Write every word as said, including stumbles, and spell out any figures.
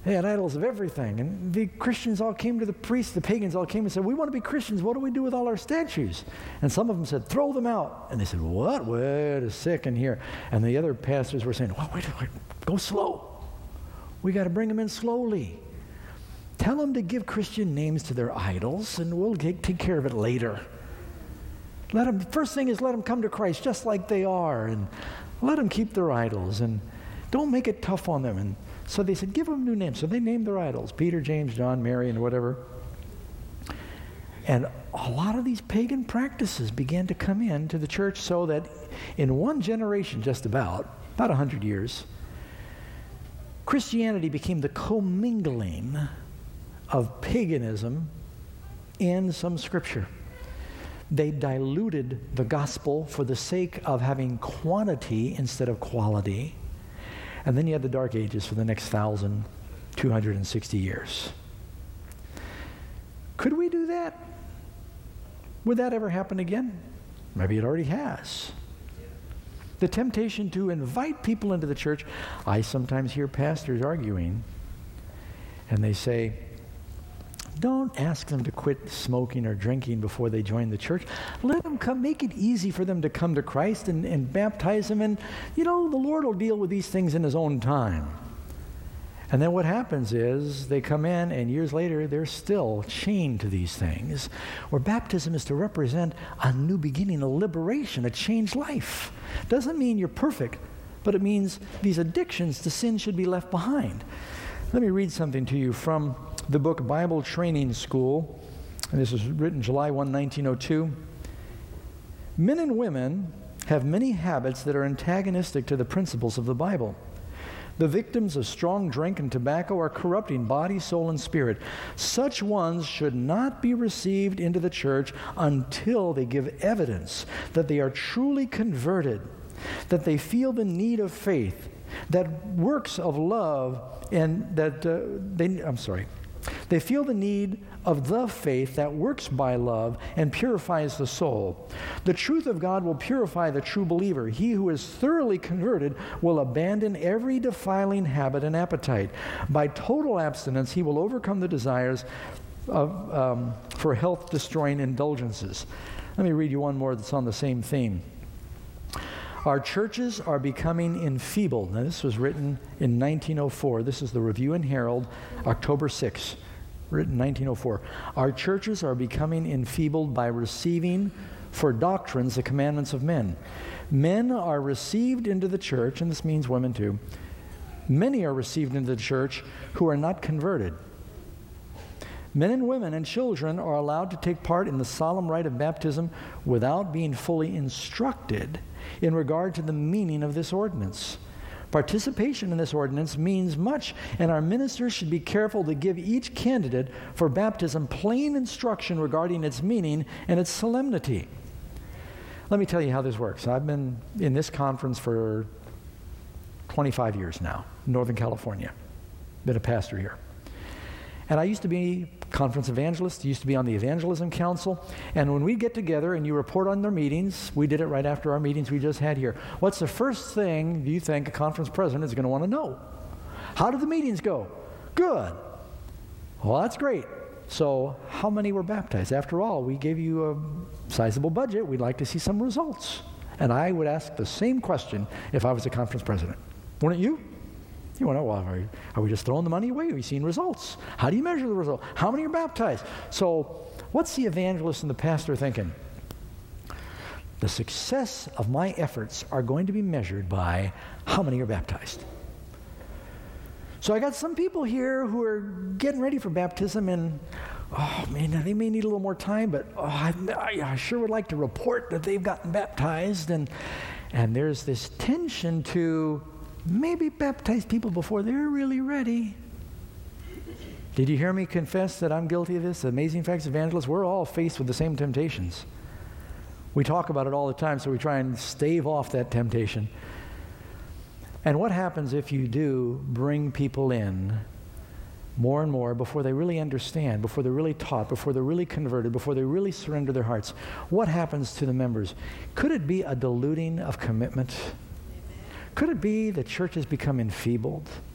They had idols of everything. And the Christians all came to the priests, the pagans all came and said, we want to be Christians. What do we do with all our statues? And some of them said, throw them out. And they said, what? Wait a second here. And the other pastors were saying, well, wait, wait, go slow. We got to bring them in slowly. Tell them to give Christian names to their idols, and we'll take, take care of it later. Let them, first thing is let them come to Christ just like they are, and let them keep their idols, and don't make it tough on them. And so they said, give them new names. So they named their idols, Peter, James, John, Mary, and whatever. And a lot of these pagan practices began to come into the church, so that in one generation, just about, about one hundred years, Christianity became the commingling of paganism and some scripture. They diluted the gospel for the sake of having quantity instead of quality. And then you had the Dark Ages for the next one thousand two hundred sixty years. Could we do that? Would that ever happen again? Maybe it already has. The temptation to invite people into the church. I sometimes hear pastors arguing, and they say, don't ask them to quit smoking or drinking before they join the church. Let them come. Make it easy for them to come to Christ and, and baptize them. And, you know, the Lord will deal with these things in His own time. And then what happens is they come in, and years later, they're still chained to these things. Where baptism is to represent a new beginning, a liberation, a changed life. Doesn't mean you're perfect, but it means these addictions to sin should be left behind. Let me read something to you from the book Bible Training School. And this was written July first, nineteen oh two. Men and women have many habits that are antagonistic to the principles of the Bible. The victims of strong drink and tobacco are corrupting body, soul, and spirit. Such ones should not be received into the church until they give evidence that they are truly converted, that they feel the need of faith, that works of love, and that uh, they, I'm sorry, they feel the need of the faith that works by love and purifies the soul. The truth of God will purify the true believer. He who is thoroughly converted will abandon every defiling habit and appetite. By total abstinence, he will overcome the desires of, um, for health-destroying indulgences. Let me read you one more that's on the same theme. Our churches are becoming enfeebled. Now, this was written in nineteen oh four. This is the Review and Herald, October sixth, written in nineteen oh four. Our churches are becoming enfeebled by receiving for doctrines the commandments of men. Men are received into the church, and this means women too. Many are received into the church who are not converted. Men and women and children are allowed to take part in the solemn rite of baptism without being fully instructed in regard to the meaning of this ordinance. Participation in this ordinance means much, and our ministers should be careful to give each candidate for baptism plain instruction regarding its meaning and its solemnity. Let me tell you how this works. I've been in this conference for twenty-five years now, Northern California. Been a pastor here. And I used to be conference evangelist, used to be on the evangelism council, and when we get together and you report on their meetings, we did it right after our meetings we just had here. What's the first thing you think a conference president is going to want to know? How did the meetings go? Good. Well, that's great. So how many were baptized? After all, we gave you a sizable budget. We'd like to see some results. And I would ask the same question if I was a conference president. Wouldn't you? You want to know, well, are, are we just throwing the money away? Are we seeing results? How do you measure the result? How many are baptized? So what's the evangelist and the pastor thinking? The success of my efforts are going to be measured by how many are baptized. So I got some people here who are getting ready for baptism, and oh man, they may need a little more time, but oh, I, I sure would like to report that they've gotten baptized. And and there's this tension to maybe baptize people before they're really ready. Did you hear me confess that I'm guilty of this? Amazing Facts Evangelists, we're all faced with the same temptations. We talk about it all the time, so we try and stave off that temptation. And what happens if you do bring people in more and more before they really understand, before they're really taught, before they're really converted, before they really surrender their hearts? What happens to the members? Could it be a diluting of commitment? Could it be the church has become enfeebled?